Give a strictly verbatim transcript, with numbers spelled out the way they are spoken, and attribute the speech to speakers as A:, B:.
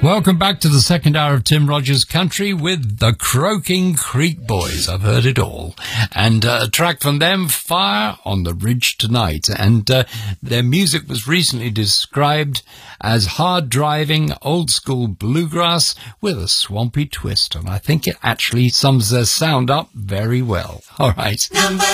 A: Welcome back to the second hour of Tim Rogers Country with the Croaking Creek Boys. I've heard it all. And uh, a track from them, Fire on the Ridge Tonight. And uh, their music was recently described as hard-driving, old-school bluegrass with a swampy twist. And I think it actually sums their sound up very well. All right. Number